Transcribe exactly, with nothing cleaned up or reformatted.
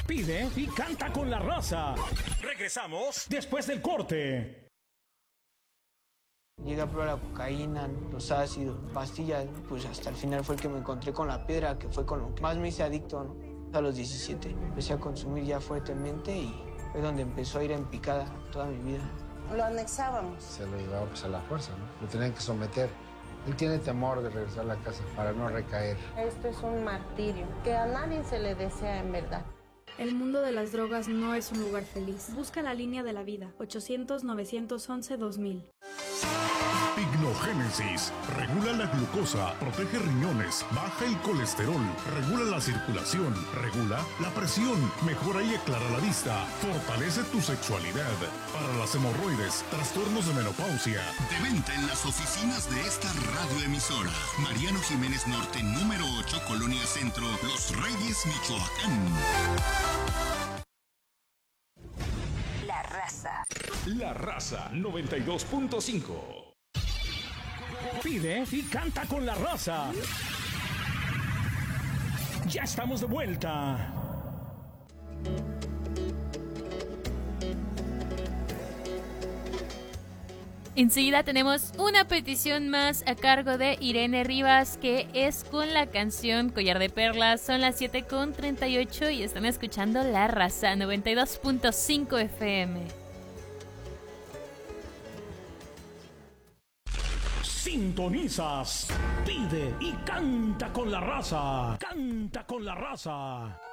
Pide y canta con la raza. Regresamos después del corte. Llegué a probar la cocaína, los ácidos, pastillas, pues hasta el final fue el que me encontré con la piedra, que fue con lo que más me hice adicto, ¿no? A los diecisiete empecé a consumir ya fuertemente y fue donde empezó a ir en picada toda mi vida. Lo anexábamos. Se lo llevaba pues a la fuerza, ¿no? Lo tenían que someter. Él tiene temor de regresar a la casa para no recaer. Esto es un martirio que a nadie se le desea en verdad. El mundo de las drogas no es un lugar feliz. Busca la línea de la vida. ochocientos, novecientos once, dos mil. Pignogénesis. Regula la glucosa, protege riñones, baja el colesterol, regula la circulación, regula la presión, mejora y aclara la vista, fortalece tu sexualidad. Para las hemorroides, trastornos de menopausia. De venta en las oficinas de esta radioemisora. Mariano Jiménez Norte, número ocho, Colonia Centro, Los Reyes, Michoacán. La Raza. La Raza noventa y dos punto cinco. Pide y canta con la raza. Ya estamos de vuelta. Enseguida tenemos una petición más a cargo de Irene Rivas, que es con la canción Collar de Perlas. Son las siete con treinta y ocho y están escuchando La Raza noventa y dos punto cinco F M. Sintonizas. Pide y canta con la raza. Canta con la raza.